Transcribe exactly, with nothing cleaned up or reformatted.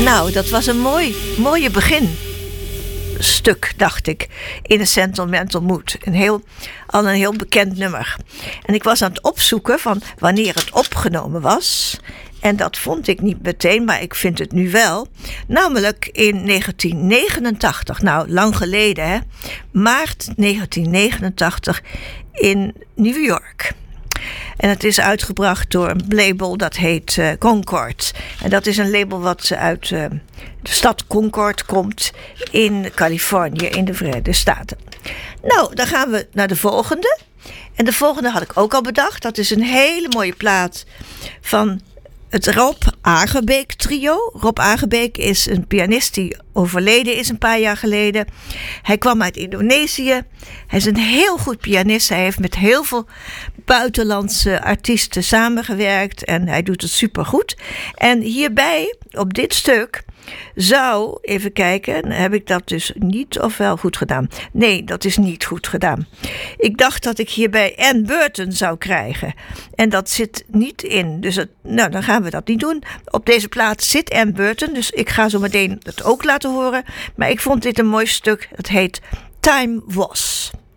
Nou, dat was een mooi, mooie beginstuk, dacht ik, in A Sentimental Mood. Een heel, al een heel bekend nummer. En ik was aan het opzoeken van wanneer het opgenomen was. En dat vond ik niet meteen, maar ik vind het nu wel. Namelijk in negentien negenentachtig. Nou, lang geleden, hè. Maart negentien negenentachtig in New York. En het is uitgebracht door een label dat heet uh, Concord. En dat is een label wat uit uh, de stad Concord komt in Californië in de Verenigde Staten. Nou, dan gaan we naar de volgende. En de volgende had ik ook al bedacht. Dat is een hele mooie plaat van het Rob Agerbeek trio. Rob Agerbeek is een pianist die overleden is een paar jaar geleden. Hij kwam uit Indonesië. Hij is een heel goed pianist. Hij heeft met heel veel buitenlandse artiesten samengewerkt. En hij doet het supergoed. En hierbij, op dit stuk, zou, even kijken, heb ik dat dus niet of wel goed gedaan? Nee, dat is niet goed gedaan. Ik dacht dat ik hierbij Ann Burton zou krijgen. En dat zit niet in. Dus het, nou, dan gaan we dat niet doen. Op deze plaats zit Ann Burton. Dus ik ga zo meteen het ook laten horen. Maar ik vond dit een mooi stuk. Het heet Time Was.